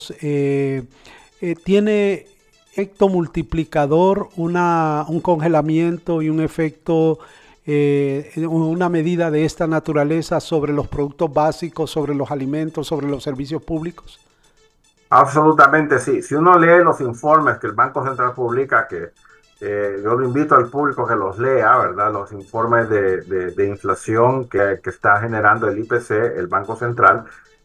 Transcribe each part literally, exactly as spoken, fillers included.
eh, eh, tiene efecto multiplicador, una, un congelamiento y un efecto, eh, una medida de esta naturaleza sobre los productos básicos, sobre los alimentos, sobre los servicios públicos? Absolutamente sí. Si uno lee los informes que el Banco Central publica, que eh, yo lo invito al público que los lea, ¿verdad? Los informes de, de, de inflación que, que está generando el I P C, el Banco Central,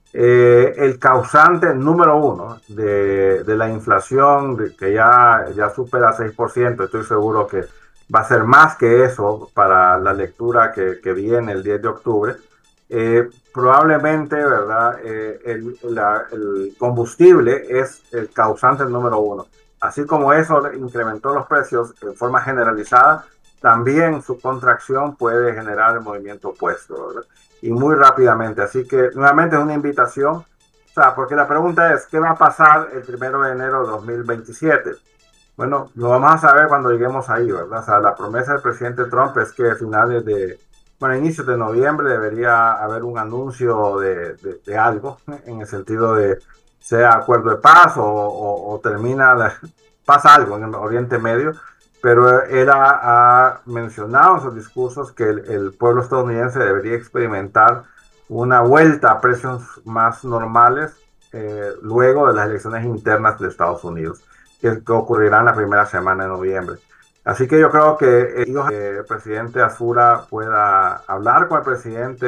eh, el causante número uno de, de la inflación, de, que ya, ya supera seis por ciento, estoy seguro que va a ser más que eso para la lectura que, que viene el diez de octubre. Eh, probablemente, ¿verdad? Eh, el, la, el combustible es el causante número uno. Así como eso incrementó los precios en forma generalizada, también su contracción puede generar el movimiento opuesto, ¿verdad? Y muy rápidamente. Así que nuevamente es una invitación, o sea, porque la pregunta es, ¿qué va a pasar el primero de enero de dos mil veintisiete? Bueno, lo vamos a saber cuando lleguemos ahí, ¿verdad? O sea, la promesa del presidente Trump es que a finales de, bueno, a inicios de noviembre debería haber un anuncio de, de, de algo, en el sentido de sea acuerdo de paz o, o, o termina, la, pasa algo en el Oriente Medio, pero él ha, ha mencionado en sus discursos que el, el pueblo estadounidense debería experimentar una vuelta a precios más normales eh, luego de las elecciones internas de Estados Unidos, que, que ocurrirán la primera semana de noviembre. Así que yo creo que el presidente Azura pueda hablar con el presidente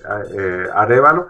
eh, Arévalo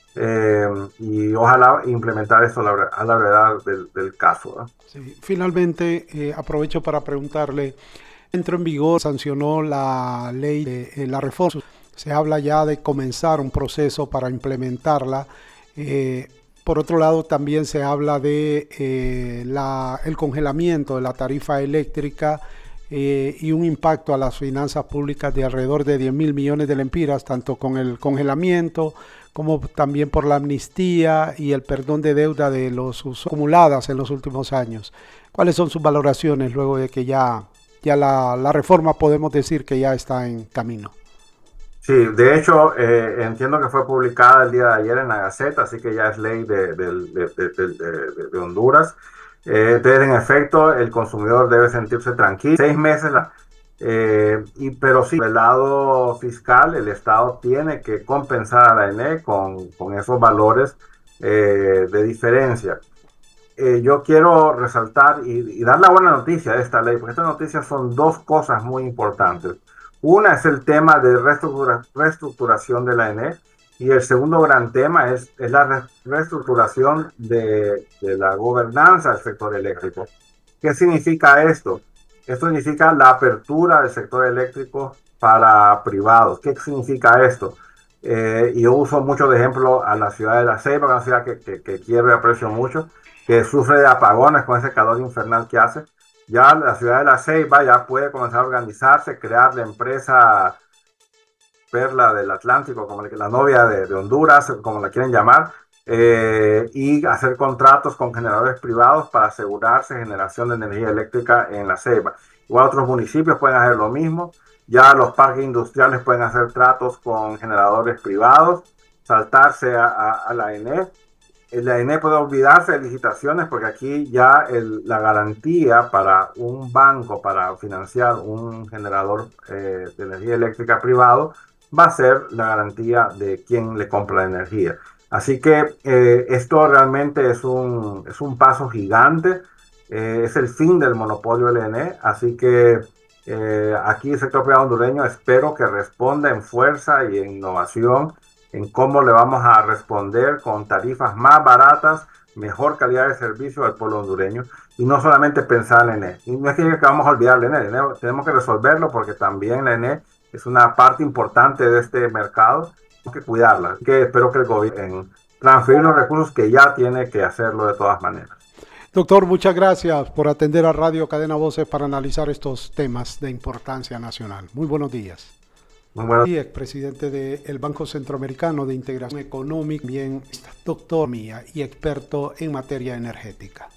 eh, y ojalá implementar esto a la, a la verdad del, del caso, ¿no? Sí, finalmente, eh, aprovecho para preguntarle, entró en vigor, sancionó la ley de eh, la reforma. Se habla ya de comenzar un proceso para implementarla. Eh, por otro lado, también se habla de eh, la, el congelamiento de la tarifa eléctrica eh, y un impacto a las finanzas públicas de alrededor de diez mil millones de lempiras, tanto con el congelamiento como también por la amnistía y el perdón de deuda de los acumuladas en los últimos años. ¿Cuáles son sus valoraciones luego de que ya, ya la, la reforma podemos decir que ya está en camino? Sí, de hecho, eh, entiendo que fue publicada el día de ayer en la Gaceta, así que ya es ley de, de, de, de, de, de Honduras. Eh, entonces, en efecto, el consumidor debe sentirse tranquilo. Seis meses, eh, y, pero sí, del lado fiscal, el Estado tiene que compensar a la E N E con, con esos valores eh, de diferencia. Eh, yo quiero resaltar y, y dar la buena noticia de esta ley, porque estas noticias son dos cosas muy importantes. Una es el tema de reestructura, reestructuración de la E N E y el segundo gran tema es, es la re, reestructuración de, de la gobernanza del sector eléctrico. ¿Qué significa esto? Esto significa la apertura del sector eléctrico para privados. ¿Qué significa esto? Eh, y yo uso mucho de ejemplo a la ciudad de La Ceiba, una ciudad que, que, que quiero y aprecio mucho, que sufre de apagones con ese calor infernal que hace. Ya la ciudad de La Ceiba ya puede comenzar a organizarse, crear la empresa Perla del Atlántico, como la novia de, de Honduras, como la quieren llamar, eh, y hacer contratos con generadores privados para asegurarse generación de energía eléctrica en La Ceiba. Igual otros municipios pueden hacer lo mismo. Ya los parques industriales pueden hacer tratos con generadores privados, saltarse a, a, a la E N E. La E N E puede olvidarse de licitaciones porque aquí ya el, la garantía para un banco para financiar un generador eh, de energía eléctrica privado va a ser la garantía de quien le compra la energía. Así que eh, esto realmente es un, es un paso gigante, eh, es el fin del monopolio de la E N E, así que eh, aquí el sector privado hondureño espero que responda en fuerza y en innovación en cómo le vamos a responder con tarifas más baratas, mejor calidad de servicio al pueblo hondureño y no solamente pensar en la E N E. Y no es que vamos a olvidar la E N E, la E N E tenemos que resolverlo porque también la E N E es una parte importante de este mercado, hay que cuidarla. Que espero que el gobierno transferir los recursos que ya tiene que hacerlo de todas maneras. Doctor, muchas gracias por atender a Radio Cadena Voces para analizar estos temas de importancia nacional. Muy buenos días. Muy bueno. Y expresidente del Banco Centroamericano de Integración Económica, también doctor mía y experto en materia energética.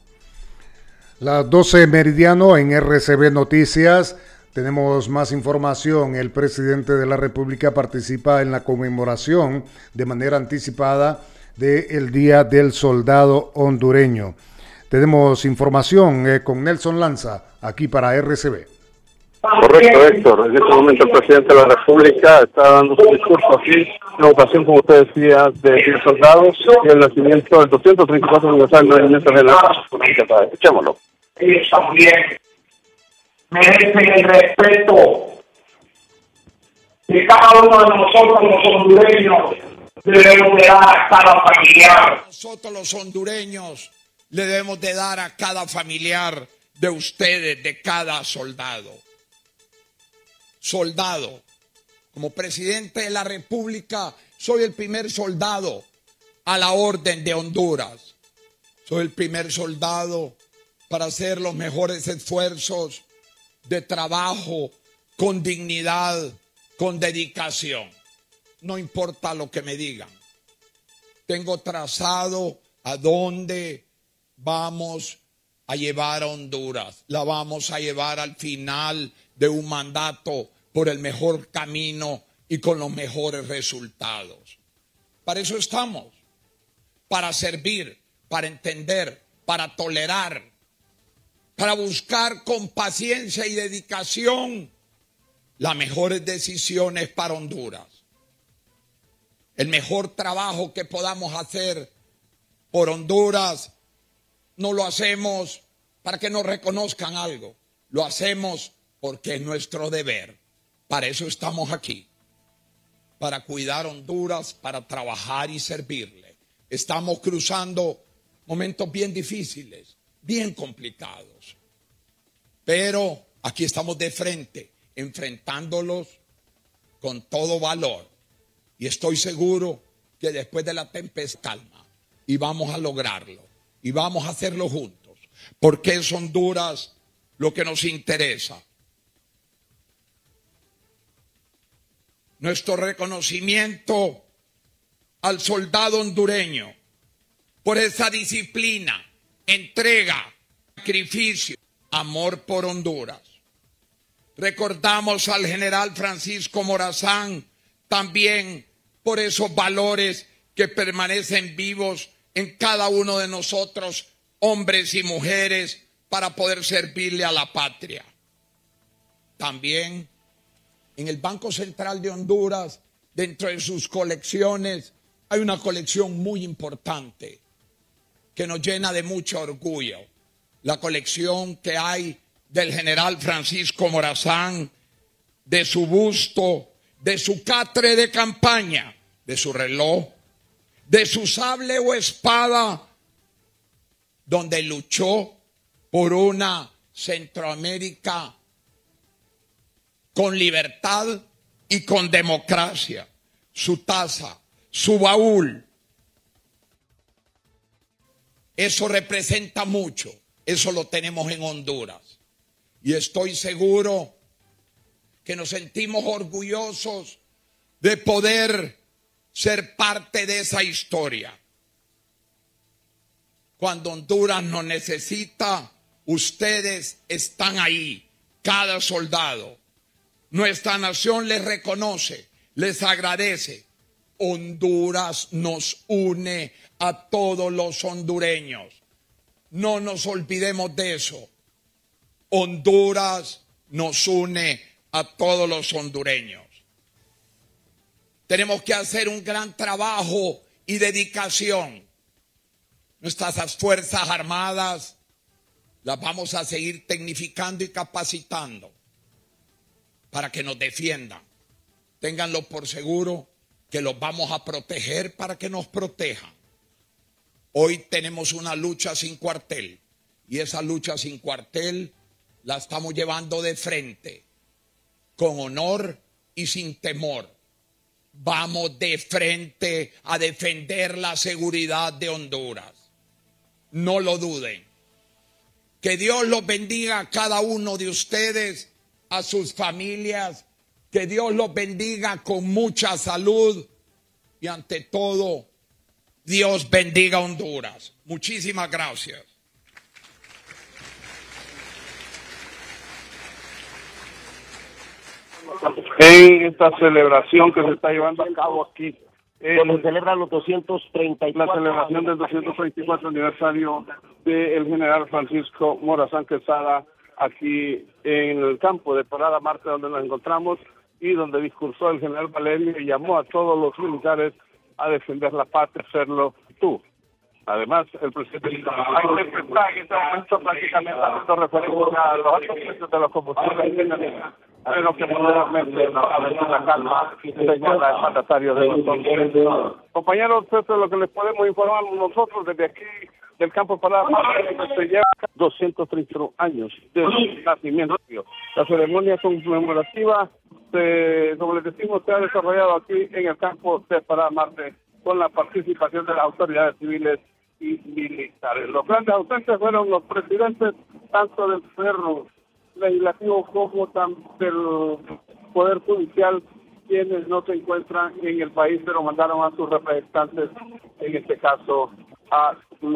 Las doce meridiano en R C B Noticias. Tenemos más información. El presidente de la República participa en la conmemoración de manera anticipada del Día del Soldado Hondureño. Tenemos información eh, con Nelson Lanza, aquí para R C B. Correcto, Héctor. En este momento el presidente de la República está dando su discurso aquí, en ocasión, como usted decía, de diez soldados y el nacimiento del doscientos treinta y cuatro aniversario del nacimiento de la. Escuchémoslo. Ellos también merecen el respeto que cada uno de nosotros, los hondureños, debemos de dar a cada familiar. Nosotros los hondureños le debemos de dar a cada familiar de ustedes, de cada soldado. Soldado, como presidente de la República, soy el primer soldado a la orden de Honduras. Soy el primer soldado para hacer los mejores esfuerzos de trabajo con dignidad, con dedicación. No importa lo que me digan. Tengo trazado a dónde vamos a llevar a Honduras. La vamos a llevar al final de un mandato por el mejor camino y con los mejores resultados. Para eso estamos, para servir, para entender, para tolerar, para buscar con paciencia y dedicación las mejores decisiones para Honduras. El mejor trabajo que podamos hacer por Honduras no lo hacemos para que nos reconozcan algo, lo hacemos porque es nuestro deber. Para eso estamos aquí, para cuidar Honduras, para trabajar y servirle. Estamos cruzando momentos bien difíciles, bien complicados, pero aquí estamos de frente, enfrentándolos con todo valor. Y estoy seguro que después de la tempestad calma, y vamos a lograrlo, y vamos a hacerlo juntos, porque es Honduras lo que nos interesa. Nuestro reconocimiento al soldado hondureño por esa disciplina, entrega, sacrificio, amor por Honduras. Recordamos al general Francisco Morazán también por esos valores que permanecen vivos en cada uno de nosotros, hombres y mujeres, para poder servirle a la patria. También en el Banco Central de Honduras, dentro de sus colecciones, hay una colección muy importante que nos llena de mucho orgullo. La colección que hay del general Francisco Morazán, de su busto, de su catre de campaña, de su reloj, de su sable o espada, donde luchó por una Centroamérica con libertad y con democracia. Su taza, su baúl. Eso representa mucho. Eso lo tenemos en Honduras. Y estoy seguro que nos sentimos orgullosos de poder ser parte de esa historia. Cuando Honduras nos necesita, ustedes están ahí, cada soldado. Nuestra nación les reconoce, les agradece. Honduras nos une a todos los hondureños. No nos olvidemos de eso. Honduras nos une a todos los hondureños. Tenemos que hacer un gran trabajo y dedicación. Nuestras Fuerzas Armadas las vamos a seguir tecnificando y capacitando para que nos defiendan. Ténganlo por seguro que los vamos a proteger para que nos protejan. Hoy tenemos una lucha sin cuartel y esa lucha sin cuartel la estamos llevando de frente, con honor y sin temor. Vamos de frente a defender la seguridad de Honduras. No lo duden. Que Dios los bendiga a cada uno de ustedes, a sus familias. Que Dios los bendiga con mucha salud. Y ante todo, Dios bendiga a Honduras. Muchísimas gracias. En esta celebración que se está llevando a cabo aquí Eh, donde se celebra los doscientos treinta y cuatro la celebración del doscientos treinta y cuatro aniversario del general Francisco Morazán Quesada, aquí en el campo de Parada Marte, donde nos encontramos y donde discursó el general Valerio y llamó a todos los militares a defender la patria, hacerlo tú. Además, el presidente está en este momento prácticamente haciendo referencia a los altos precios de los combustibles, pero que moderadamente no ha venido la calma, señala el mandatario de los compañeros. Esto es lo que les podemos informar nosotros desde aquí del campo Parada, que se lleva doscientos treinta y uno años de su nacimiento. La ceremonia conmemorativa, se, como les decimos, se ha desarrollado aquí en el campo de Parada Marte con la participación de las autoridades civiles y militares. Los grandes ausentes fueron los presidentes tanto del Poder Legislativo como también del Poder Judicial, quienes no se encuentran en el país, pero mandaron a sus representantes, en este caso a